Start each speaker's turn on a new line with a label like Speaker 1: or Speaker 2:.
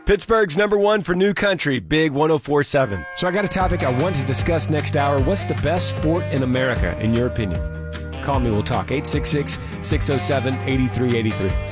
Speaker 1: Pittsburgh's number one for new country, Big 104.7.
Speaker 2: So I got a topic I want to discuss next hour. What's the best sport in America, in your opinion? Call me, we'll talk. 866-607-8383.